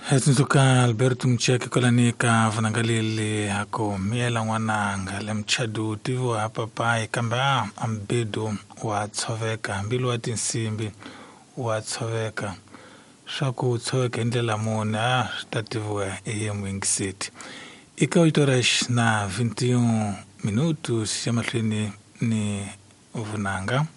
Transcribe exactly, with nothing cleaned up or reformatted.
Hetunzuka Alberto Mcheke kolanika vanangalili hako miela wananga le mchadu tivu hapa pai kamba ambidu wa tsoveka mbilu wati nsimbi wa tsoveka shaku tsoveka indela muna tativu iye mwingisiti ika oitorash na vinte e um minutos chamatlini ni uvunanga